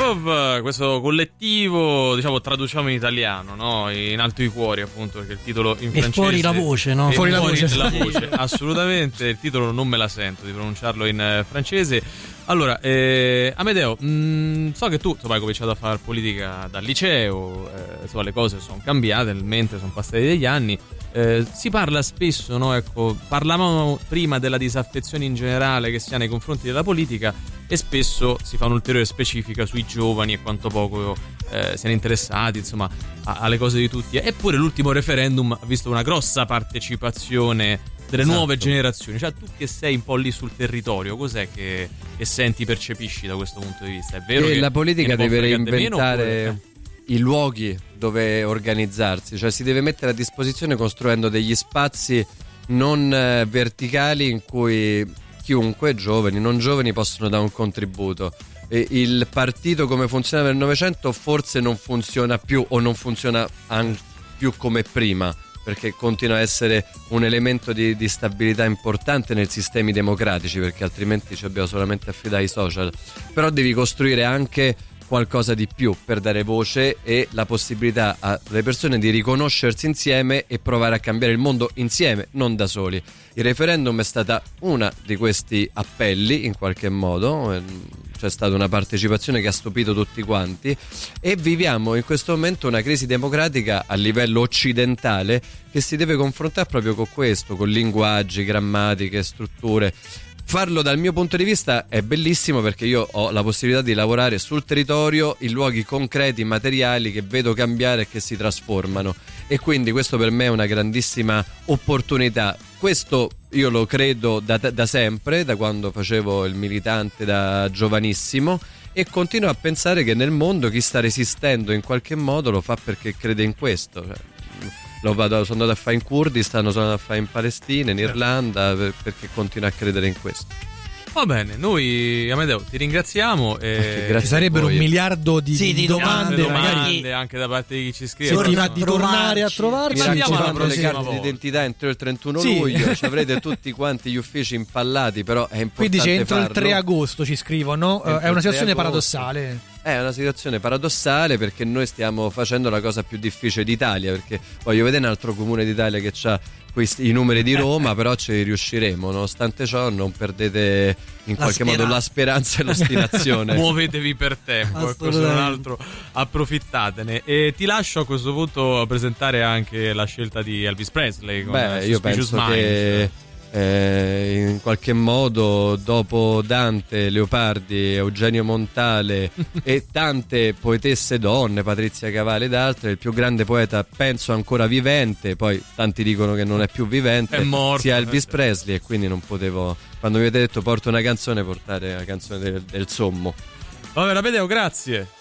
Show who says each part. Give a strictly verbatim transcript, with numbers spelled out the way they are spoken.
Speaker 1: Groove, questo collettivo, diciamo, traduciamo in italiano, no? In alto i cuori, appunto, perché il titolo in
Speaker 2: e
Speaker 1: francese
Speaker 2: fuori la voce, no?
Speaker 1: Fuori,
Speaker 2: fuori
Speaker 1: fuori
Speaker 2: la voce,
Speaker 1: la voce. Assolutamente, il titolo non me la sento di pronunciarlo in eh, francese. Allora, eh, Amedeo, mh, so che tu insomma, hai cominciato a fare politica dal liceo, eh, insomma, le cose sono cambiate, mentre sono passati degli anni. Eh, si parla spesso, no? Ecco, parlavamo prima della disaffezione in generale che si ha nei confronti della politica e spesso si fa un'ulteriore specifica sui giovani e quanto poco eh, siano interessati, insomma, a, alle cose di tutti. Eppure l'ultimo referendum ha visto una grossa partecipazione delle esatto. nuove generazioni. Cioè, tu che sei un po' lì sul territorio, cos'è che, che senti, percepisci da questo punto di vista? È vero
Speaker 3: che,
Speaker 1: che
Speaker 3: la politica deve reinventare
Speaker 1: meno, oppure...
Speaker 3: i luoghi dove organizzarsi, cioè si deve mettere a disposizione costruendo degli spazi non eh, verticali in cui chiunque, giovani, non giovani, possono dare un contributo. E il partito come funzionava nel Novecento forse non funziona più o non funziona an- più come prima, perché continua a essere un elemento di, di stabilità importante nei sistemi democratici, perché altrimenti ci dobbiamo solamente affidare ai social. Però devi costruire anche qualcosa di più per dare voce e la possibilità alle persone di riconoscersi insieme e provare a cambiare il mondo insieme, non da soli. Il referendum è stata una di questi appelli, in qualche modo. C'è stata una partecipazione che ha stupito tutti quanti e viviamo in questo momento una crisi democratica a livello occidentale che si deve confrontare proprio con questo, con linguaggi, grammatiche, strutture. Farlo dal mio punto di vista è bellissimo perché io ho la possibilità di lavorare sul territorio in luoghi concreti, materiali che vedo cambiare e che si trasformano, e quindi questo per me è una grandissima opportunità. Questo io lo credo da, da sempre, da quando facevo il militante da giovanissimo, e continuo a pensare che nel mondo chi sta resistendo in qualche modo lo fa perché crede in questo. Cioè, Lo vado, sono andato a fare in Kurdistan, sono andato a fare in Palestina, in Irlanda, per, perché continuo a credere in questo.
Speaker 1: Va bene, noi Amedeo ti ringraziamo. E
Speaker 2: ci sarebbero un miliardo di,
Speaker 4: sì,
Speaker 2: di,
Speaker 4: di
Speaker 2: domande,
Speaker 1: domande
Speaker 2: magari
Speaker 1: anche da parte di chi ci scrive.
Speaker 2: Se ti va di tornare a trovarci,
Speaker 3: mi raccomando, le carte
Speaker 1: volta.
Speaker 3: d'identità entro il trentuno
Speaker 2: sì.
Speaker 3: luglio, ci avrete tutti quanti gli uffici impallati, però è importante
Speaker 2: qui dice entro
Speaker 3: farlo.
Speaker 2: Il tre agosto ci scrivono,
Speaker 3: Entro
Speaker 2: è una situazione
Speaker 3: agosto.
Speaker 2: paradossale.
Speaker 3: È una situazione paradossale perché noi stiamo facendo la cosa più difficile d'Italia, perché voglio vedere un altro comune d'Italia che ha questi, i numeri di Roma, però ci riusciremo. Nonostante ciò non perdete in
Speaker 4: la
Speaker 3: qualche
Speaker 4: speranza.
Speaker 3: modo la speranza e l'ostinazione.
Speaker 1: Muovetevi per tempo, ecco, se non altro approfittatene. E ti lascio a questo punto a presentare anche la scelta di Elvis Presley con
Speaker 3: Beh, io
Speaker 1: Suspicious
Speaker 3: penso
Speaker 1: Minds.
Speaker 3: che Eh, in qualche modo dopo Dante, Leopardi, Eugenio Montale e tante poetesse donne, Patrizia Cavalli ed altre, il più grande poeta penso ancora vivente, poi tanti dicono che non è più vivente,
Speaker 1: è morto,
Speaker 3: sia Elvis Presley, e quindi non potevo, quando mi avete detto porto una canzone, portare la canzone del, del Sommo.
Speaker 1: Va bene, Amedeo, grazie.